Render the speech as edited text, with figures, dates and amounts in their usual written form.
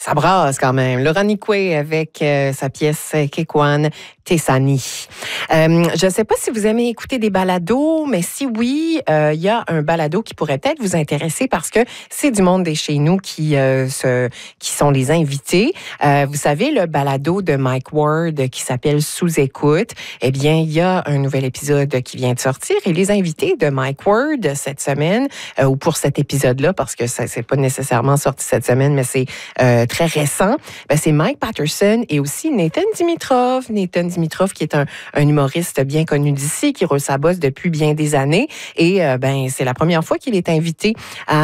Ça brasse quand même. Laurent Nicoué avec sa pièce Kekwan Tessani. Je ne sais pas si vous aimez écouter des balados, mais si oui, il y a un balado qui pourrait peut-être vous intéresser parce que c'est du monde des chez nous qui sont les invités. Vous savez, le balado de Mike Ward qui s'appelle Sous-écoute, eh bien, il y a un nouvel épisode qui vient de sortir et les invités de Mike Ward cette semaine, ou pour cet épisode-là, parce que ça c'est pas nécessairement sorti cette semaine, mais c'est très récent, c'est Mike Patterson et aussi Nathan Dimitrov. Nathan Dimitrov qui est un humoriste bien connu d'ici, qui roule sa bosse depuis bien des années et c'est la première fois qu'il est invité à